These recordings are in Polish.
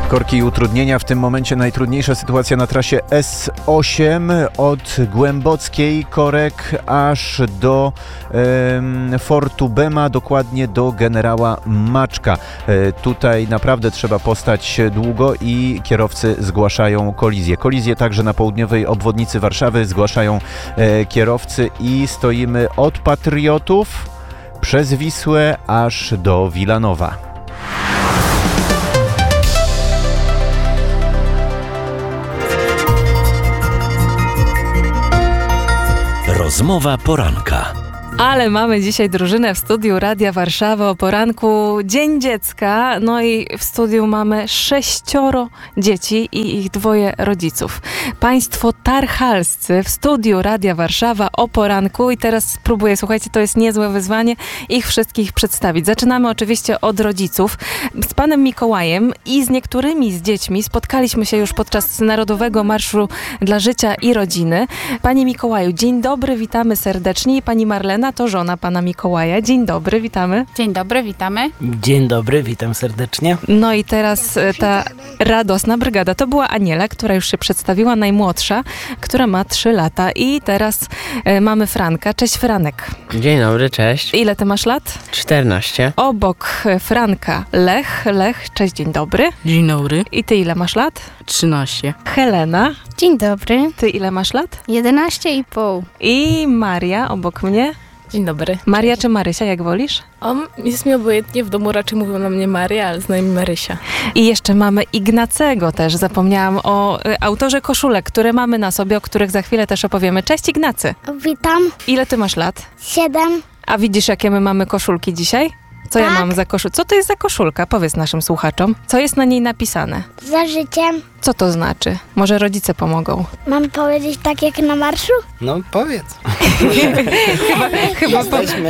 Korki i utrudnienia. W tym momencie najtrudniejsza sytuacja na trasie S8 od Głębockiej korek aż do Fortu Bema, dokładnie do Generała Maczka. Tutaj naprawdę trzeba postać długo i kierowcy zgłaszają kolizję. Kolizję także na południowej obwodnicy Warszawy zgłaszają kierowcy i stoimy od Patriotów przez Wisłę aż do Wilanowa. Rozmowa poranka. Ale mamy dzisiaj drużynę w studiu Radia Warszawa o poranku. Dzień Dziecka. No i w studiu mamy 6 dzieci i ich 2 rodziców. Państwo tarchalscy w studiu Radia Warszawa o poranku. I teraz spróbuję, słuchajcie, to jest niezłe wyzwanie, ich wszystkich przedstawić. Zaczynamy oczywiście od rodziców. Z panem Mikołajem i z niektórymi z dziećmi spotkaliśmy się już podczas Narodowego Marszu dla Życia i Rodziny. Panie Mikołaju, dzień dobry, witamy serdecznie. I pani Marlena to żona pana Mikołaja. Dzień dobry, witamy. Dzień dobry, witamy. Dzień dobry, witam serdecznie. No i teraz ta radosna brygada. To była Aniela, która już się przedstawiła, najmłodsza, która ma 3 lata. I teraz mamy Franka. Cześć, Franek. Dzień dobry, cześć. Ile ty masz lat? 14. Obok Franka Lech. Lech, cześć, dzień dobry. Dzień dobry. I ty ile masz lat? 13. Helena. Dzień dobry. Ty ile masz lat? 11,5. I Maria obok mnie. Dzień dobry. Maria czy Marysia, jak wolisz? Jest mi obojętnie, w domu raczej mówią na mnie Maria, ale z nami Marysia. I jeszcze mamy Ignacego też. Zapomniałam o autorze koszulek, które mamy na sobie, o których za chwilę też opowiemy. Cześć, Ignacy. Witam. Ile ty masz lat? 7. A widzisz, jakie my mamy koszulki dzisiaj? Co ja mam za koszulkę? Co to jest za koszulka? Powiedz naszym słuchaczom. Co jest na niej napisane? Za życiem. Co to znaczy? Może rodzice pomogą. Mam powiedzieć tak jak na marszu? No powiedz. Chyba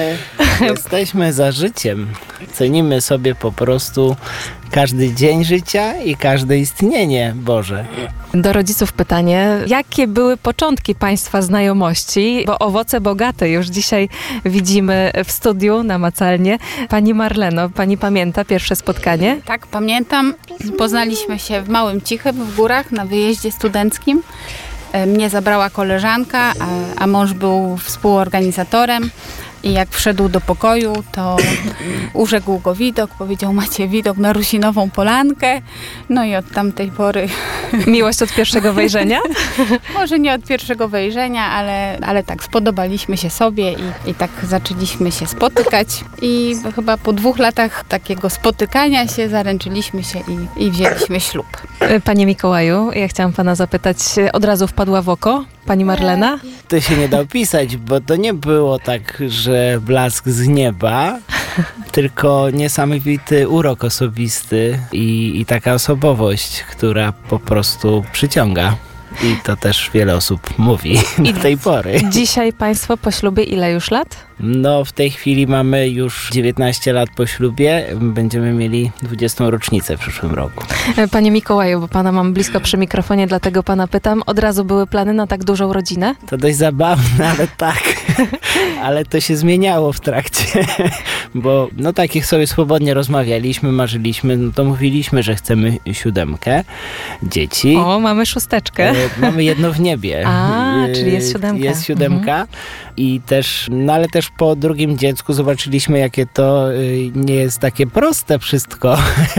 Jesteśmy za życiem. Cenimy sobie po prostu każdy dzień życia i każde istnienie Boże. Do rodziców pytanie, jakie były początki państwa znajomości? Bo owoce bogate już dzisiaj widzimy w studiu namacalnie. Pani Marleno, pani pamięta pierwsze spotkanie? Tak, pamiętam. Poznaliśmy się w Małym Cichym w górach na wyjeździe studenckim. Mnie zabrała koleżanka, a mąż był współorganizatorem. I jak wszedł do pokoju, to urzekł go widok, powiedział: macie widok na Rusinową Polankę. No i od tamtej pory... Miłość od pierwszego wejrzenia? Może nie od pierwszego wejrzenia, ale tak, spodobaliśmy się sobie i tak zaczęliśmy się spotykać. I chyba po 2 latach takiego spotykania się zaręczyliśmy się i wzięliśmy ślub. Panie Mikołaju, ja chciałam pana zapytać, od razu wpadła w oko pani Marlena? To się nie da opisać, bo to nie było tak, że blask z nieba, tylko niesamowity urok osobisty i taka osobowość, która po prostu przyciąga. I to też wiele osób mówi do tej pory. Dzisiaj państwo po ślubie ile już lat? No w tej chwili mamy już 19 lat po ślubie. Będziemy mieli 20. rocznicę w przyszłym roku. Panie Mikołaju, bo pana mam blisko przy mikrofonie, dlatego pana pytam. Od razu były plany na tak dużą rodzinę? To dość zabawne, ale tak. Ale to się zmieniało w trakcie. Bo no tak jak sobie swobodnie rozmawialiśmy, marzyliśmy, no to mówiliśmy, że chcemy 7 dzieci. O, mamy 6. Mamy jedno w niebie. Czyli jest 7. Jest 7. I też, no ale też po drugim dziecku zobaczyliśmy, jakie to nie jest takie proste wszystko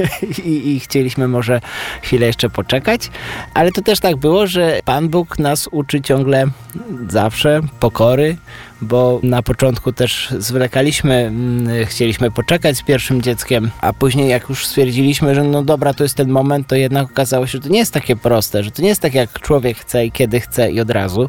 I chcieliśmy może chwilę jeszcze poczekać, ale to też tak było, że Pan Bóg nas uczy ciągle zawsze pokory, bo na początku też zwlekaliśmy, chcieliśmy poczekać z pierwszym dzieckiem, a później jak już stwierdziliśmy, że no dobra, to jest ten moment, to jednak okazało się, że to nie jest takie proste, że to nie jest tak jak człowiek chce i kiedy chce i od razu.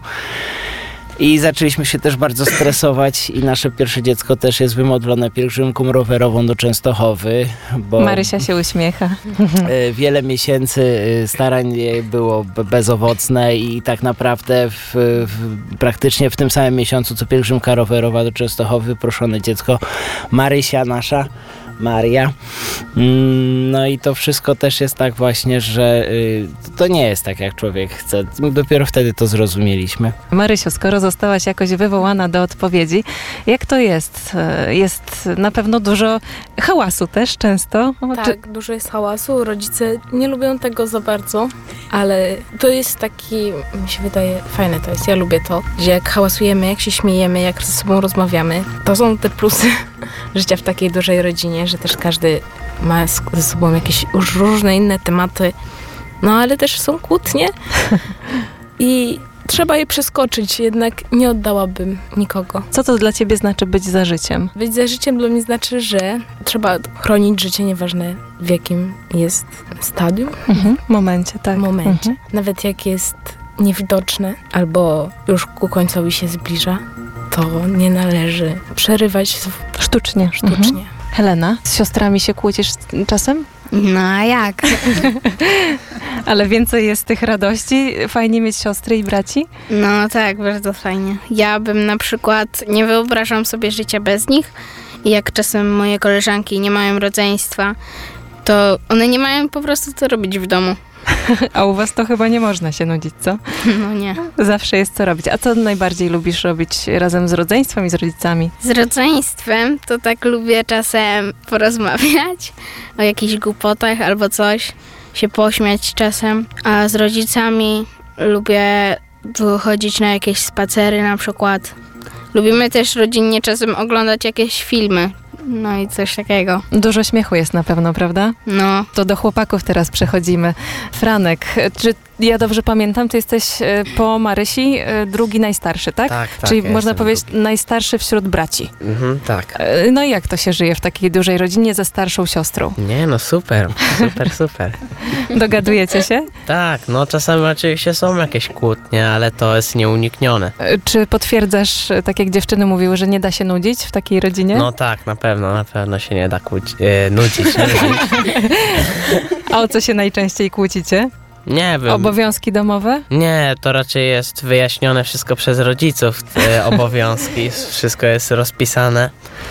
I zaczęliśmy się też bardzo stresować i nasze pierwsze dziecko też jest wymodlone pielgrzymką rowerową do Częstochowy, bo Marysia się uśmiecha. Wiele miesięcy starań było bezowocne i tak naprawdę praktycznie w tym samym miesiącu, co pielgrzymka rowerowa do Częstochowy, proszone dziecko Marysia nasza Maria. No i to wszystko też jest tak właśnie, że to nie jest tak, jak człowiek chce. Dopiero wtedy to zrozumieliśmy. Marysiu, skoro zostałaś jakoś wywołana do odpowiedzi, jak to jest? Jest na pewno dużo hałasu też często? Tak, dużo jest hałasu, rodzice nie lubią tego za bardzo, ale to jest taki, mi się wydaje, fajne to jest, ja lubię to, że jak hałasujemy, jak się śmiejemy, jak ze sobą rozmawiamy, to są te plusy życia w takiej dużej rodzinie, że też każdy ma ze sobą jakieś już różne inne tematy, no ale też są kłótnie i trzeba je przeskoczyć, jednak nie oddałabym nikogo. Co to dla ciebie znaczy być za życiem? Być za życiem dla mnie znaczy, że trzeba chronić życie, nieważne w jakim jest stadium. Momencie, tak. Momencie. Nawet jak jest niewidoczne albo już ku końcowi się zbliża, to nie należy przerywać Sztucznie. Helena, z siostrami się kłócisz czasem? No a jak? Ale więcej jest tych radości. Fajnie mieć siostry i braci? No tak, bardzo fajnie. Ja bym na przykład, nie wyobrażam sobie życia bez nich i jak czasem moje koleżanki nie mają rodzeństwa, to one nie mają po prostu co robić w domu. A u was to chyba nie można się nudzić, co? No nie. Zawsze jest co robić. A co najbardziej lubisz robić razem z rodzeństwem i z rodzicami? Z rodzeństwem to tak lubię czasem porozmawiać o jakichś głupotach albo coś, się pośmiać czasem, a z rodzicami lubię wychodzić na jakieś spacery na przykład. Lubimy też rodzinnie czasem oglądać jakieś filmy, no i coś takiego. Dużo śmiechu jest na pewno, prawda? No. To do chłopaków teraz przechodzimy. Franek, czy ja dobrze pamiętam, ty jesteś po Marysi drugi najstarszy, tak? Tak, Czyli ja można jestem powiedzieć najstarszy wśród braci. Tak. No i jak to się żyje w takiej dużej rodzinie ze starszą siostrą? Nie, no super. Dogadujecie się? Tak, no czasami oczywiście są jakieś kłótnie, ale to jest nieuniknione. Czy potwierdzasz, tak jak dziewczyny mówiły, że nie da się nudzić w takiej rodzinie? No tak, na pewno się nie da nudzić. A o co się najczęściej kłócicie? Nie wiem. Obowiązki domowe? Nie, to raczej jest wyjaśnione wszystko przez rodziców, te obowiązki, wszystko jest rozpisane.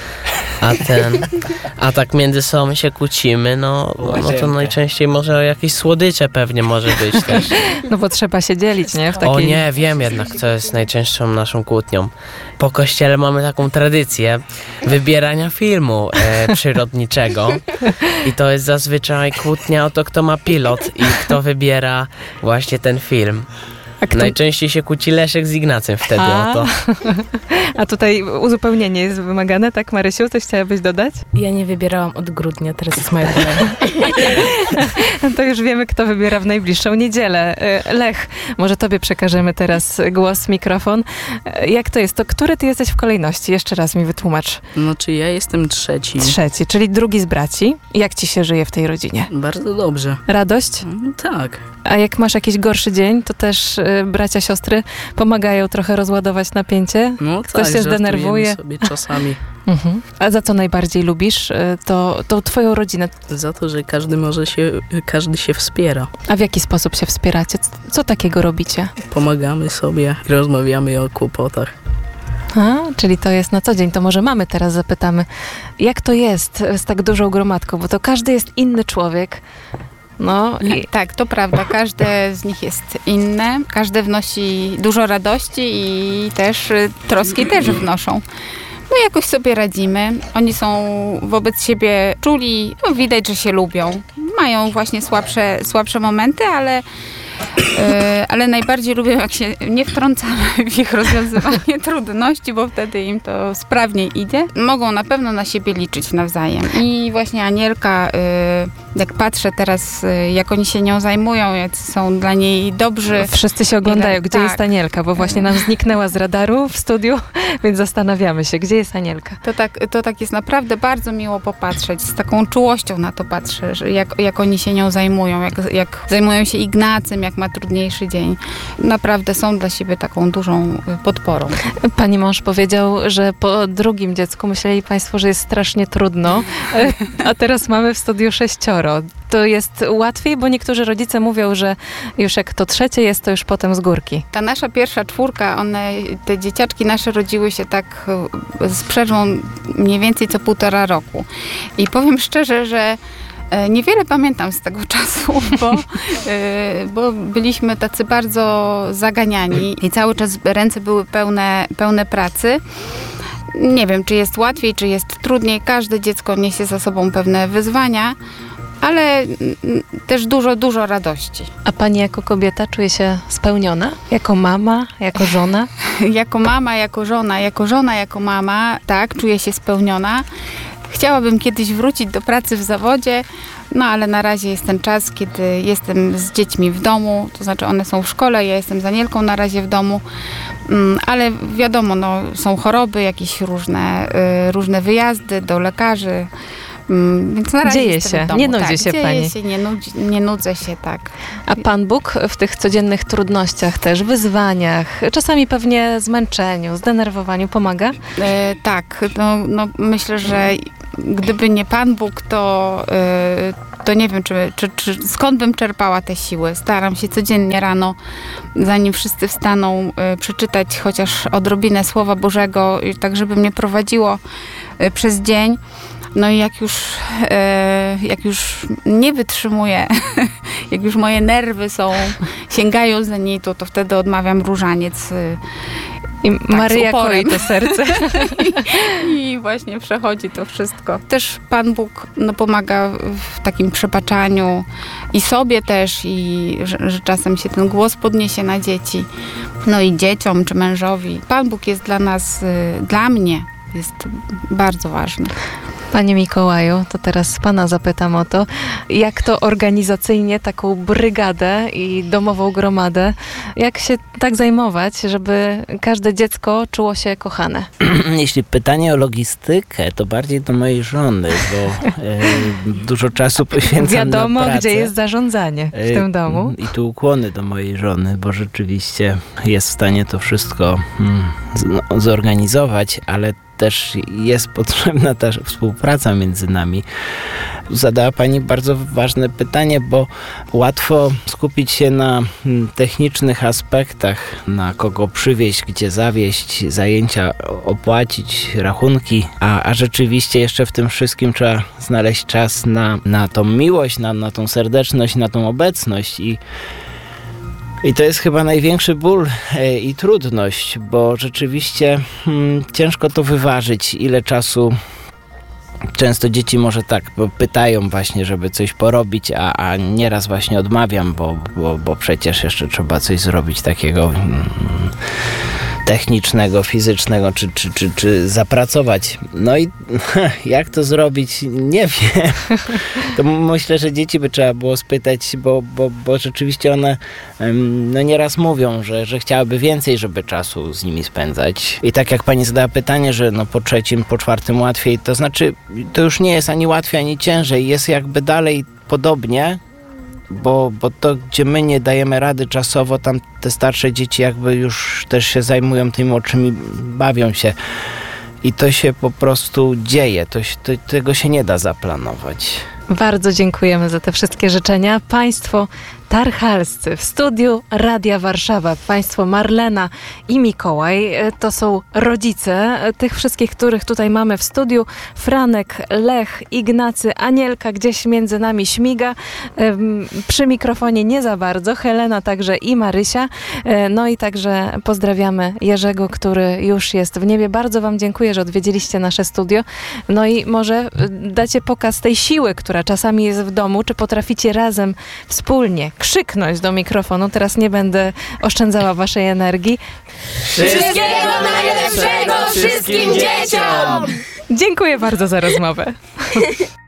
A tak między sobą się kłócimy, no to najczęściej może o jakieś słodycze pewnie może być też. No bo trzeba się dzielić, nie? W takiej... O nie, wiem jednak, co jest najczęstszą naszą kłótnią. Po kościele mamy taką tradycję wybierania filmu przyrodniczego i to jest zazwyczaj kłótnia o to, kto ma pilot i kto wybiera właśnie ten film. Najczęściej się kłóci Leszek z Ignacym wtedy o to. A tutaj uzupełnienie jest wymagane, tak Marysiu? Coś chciałabyś dodać? Ja nie wybierałam od grudnia, teraz jest moja kolej. To już wiemy, kto wybiera w najbliższą niedzielę. Lech, może tobie przekażemy teraz głos, mikrofon. Jak to jest? To który ty jesteś w kolejności? Jeszcze raz mi wytłumacz. Znaczy ja jestem trzeci. Trzeci, czyli drugi z braci. Jak ci się żyje w tej rodzinie? Bardzo dobrze. Radość? Tak. A jak masz jakiś gorszy dzień, to też bracia, siostry pomagają trochę rozładować napięcie? No Ktoś tak, się zdenerwuje? sobie czasami. A za co najbardziej lubisz tą twoją rodzinę? Za to, że każdy się wspiera. A w jaki sposób się wspieracie? Co takiego robicie? Pomagamy sobie i rozmawiamy o kłopotach. Czyli to jest na co dzień. To może mamy teraz zapytamy, jak to jest z tak dużą gromadką, bo to każdy jest inny człowiek. No i... Tak, to prawda. Każde z nich jest inne. Każde wnosi dużo radości i też troski też wnoszą. No jakoś sobie radzimy. Oni są wobec siebie czuli. No, widać, że się lubią. Mają właśnie słabsze momenty, ale najbardziej lubią, jak się nie wtrącamy w ich rozwiązywanie trudności, bo wtedy im to sprawniej idzie. Mogą na pewno na siebie liczyć nawzajem. I właśnie Anielka, jak patrzę teraz, jak oni się nią zajmują, jak są dla niej dobrzy. Wszyscy się oglądają, gdzie tak. jest Anielka, bo właśnie nam zniknęła z radaru w studiu, więc zastanawiamy się, gdzie jest Anielka. To tak jest naprawdę bardzo miło popatrzeć. Z taką czułością na to patrzę, że jak oni się nią zajmują, jak zajmują się Ignacym, jak ma trudniejszy dzień. Naprawdę są dla siebie taką dużą podporą. Pani mąż powiedział, że po drugim dziecku myśleli państwo, że jest strasznie trudno, a teraz mamy w studiu 6. To jest łatwiej, bo niektórzy rodzice mówią, że już jak to trzecie jest, to już potem z górki. Ta nasza pierwsza czwórka, te dzieciaczki nasze rodziły się tak z przerwą mniej więcej co 1,5 roku. I powiem szczerze, że niewiele pamiętam z tego czasu, bo byliśmy tacy bardzo zaganiani i cały czas ręce były pełne pracy. Nie wiem, czy jest łatwiej, czy jest trudniej. Każde dziecko niesie za sobą pewne wyzwania, ale też dużo radości. A pani jako kobieta czuje się spełniona? Jako mama, jako żona? Jako mama, jako żona, jako mama, tak, czuję się spełniona. Chciałabym kiedyś wrócić do pracy w zawodzie, no ale na razie jest ten czas, kiedy jestem z dziećmi w domu, to znaczy one są w szkole, ja jestem z Anielką na razie w domu, ale wiadomo, no, są choroby, jakieś różne wyjazdy do lekarzy, więc na razie dzieje jestem się, w domu. nie nudzi się dzieje pani. się, nie nudzę się, tak. A Pan Bóg w tych codziennych trudnościach też, wyzwaniach, czasami pewnie zmęczeniu, zdenerwowaniu pomaga? Tak, no myślę, że gdyby nie Pan Bóg, to nie wiem, czy skąd bym czerpała te siły. Staram się codziennie rano, zanim wszyscy wstaną, przeczytać chociaż odrobinę Słowa Bożego, tak żeby mnie prowadziło przez dzień. No i jak już nie wytrzymuję, jak już moje nerwy sięgają zenitu, to wtedy odmawiam różaniec. I tak, Maryja koi to serce. I właśnie przechodzi to wszystko. Też Pan Bóg pomaga w takim przebaczaniu i sobie też, i że czasem się ten głos podniesie na dzieci, no i dzieciom czy mężowi. Pan Bóg jest dla nas, dla mnie jest bardzo ważny. Panie Mikołaju, to teraz Pana zapytam o to, jak to organizacyjnie taką brygadę i domową gromadę, jak się tak zajmować, żeby każde dziecko czuło się kochane? Jeśli pytanie o logistykę, to bardziej do mojej żony, bo dużo czasu poświęcam Wiadomo, na pracę. gdzie jest zarządzanie w tym domu. I tu ukłony do mojej żony, bo rzeczywiście jest w stanie to wszystko zorganizować, ale też jest potrzebna ta współpraca między nami. Zadała Pani bardzo ważne pytanie, bo łatwo skupić się na technicznych aspektach, na kogo przywieźć, gdzie zawieźć, zajęcia opłacić, rachunki, a rzeczywiście jeszcze w tym wszystkim trzeba znaleźć czas na tą miłość, na tą serdeczność, na tą obecność i to jest chyba największy ból i trudność, bo rzeczywiście ciężko to wyważyć, ile czasu. Często dzieci może tak pytają właśnie, żeby coś porobić, a nieraz właśnie odmawiam, bo przecież jeszcze trzeba coś zrobić takiego technicznego, fizycznego, czy zapracować. No i jak to zrobić? Nie wiem. To myślę, że dzieci by trzeba było spytać, bo rzeczywiście one nieraz mówią, że chciałyby więcej, żeby czasu z nimi spędzać. I tak jak Pani zadała pytanie, że po 3., po 4. łatwiej, to znaczy to już nie jest ani łatwiej, ani ciężej. Jest jakby dalej podobnie, bo to, gdzie my nie dajemy rady czasowo, tam te starsze dzieci jakby już też się zajmują tymi młodszymi, bawią się. I to się po prostu dzieje. Tego się nie da zaplanować. Bardzo dziękujemy za te wszystkie życzenia. Państwo tarchalscy w studiu Radia Warszawa, państwo Marlena i Mikołaj, to są rodzice tych wszystkich, których tutaj mamy w studiu. Franek, Lech, Ignacy, Anielka gdzieś między nami śmiga. Przy mikrofonie nie za bardzo. Helena także i Marysia. No i także pozdrawiamy Jerzego, który już jest w niebie. Bardzo Wam dziękuję, że odwiedziliście nasze studio. No i może dacie pokaz tej siły, która czasami jest w domu. Czy potraficie razem, wspólnie krzyknąć do mikrofonu? Teraz nie będę oszczędzała waszej energii. Wszystkiego najlepszego wszystkim dzieciom! Dziękuję bardzo za rozmowę.